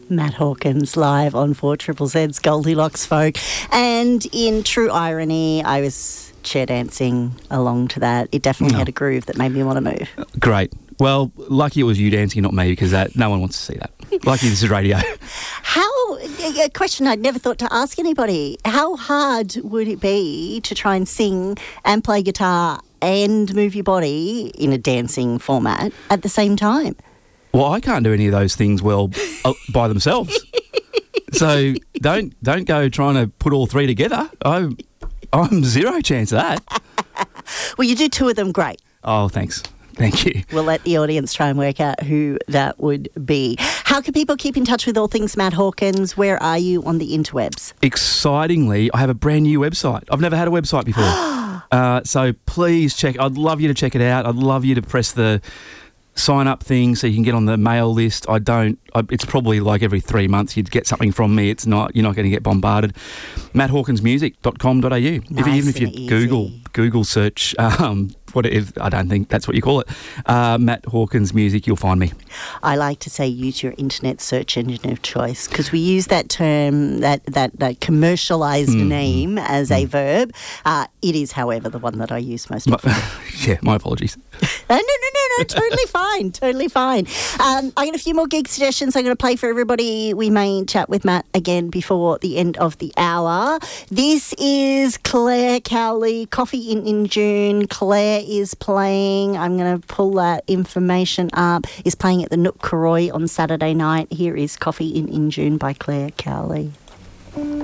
Matt Hawkins live on 4ZZZ's Goldilocks Folk. And in true irony, I was chair dancing along to that. It definitely had a groove that made me want to move. Great. Well, lucky it was you dancing, not me, because no one wants to see that. Lucky this is radio. A question I'd never thought to ask anybody. How hard would it be to try and sing and play guitar and move your body in a dancing format at the same time? Well, I can't do any of those things well by themselves. So don't go trying to put all three together. I'm zero chance of that. Well, you do two of them great. Oh, thanks. Thank you. We'll let the audience try and work out who that would be. How can people keep in touch with all things Matt Hawkins? Where are you on the interwebs? Excitingly, I have a brand new website. I've never had a website before. So please check. I'd love you to check it out. I'd love you to press the sign up thing so you can get on the mail list. It's probably like every 3 months you'd get something from me. You're not going to get bombarded. matthawkinsmusic.com.au. Even if you Google search, I don't think that's what you call it, Matt Hawkins Music, you'll find me. I like to say use your internet search engine of choice, because we use that term, that commercialised name as a verb. It is, however, the one that I use most often. Yeah, my apologies. No, totally fine. I got a few more gig suggestions I'm going to play for everybody. We may chat with Matt again before the end of the hour. This is Claire Cowley, Coffee in June. Claire is playing, I'm going to pull that information up, is playing at the Nook Karoi on Saturday night. Here is Coffee in June by Claire Cowley.